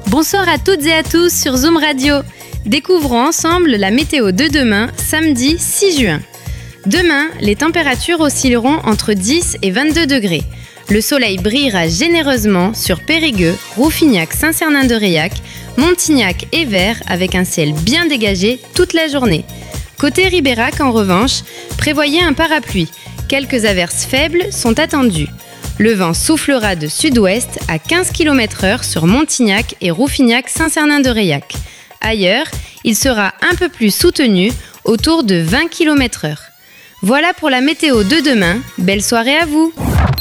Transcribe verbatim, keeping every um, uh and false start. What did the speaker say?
Bonsoir à toutes et à tous sur Zoom Radio. Découvrons ensemble la météo de demain, samedi six juin. Demain, les températures oscilleront entre dix et vingt-deux degrés. Le soleil brillera généreusement sur Périgueux, Rouffignac, Saint-Cernin-de-Réac, Montignac et Vers avec un ciel bien dégagé toute la journée. Côté Ribérac, en revanche, prévoyez un parapluie. Quelques averses faibles sont attendues. Le vent soufflera de sud-ouest à quinze kilomètres heure sur Montignac et Rouffignac-Saint-Cernin-de-Réac. Ailleurs, il sera un peu plus soutenu, autour de vingt kilomètres heure. Voilà pour la météo de demain. Belle soirée à vous!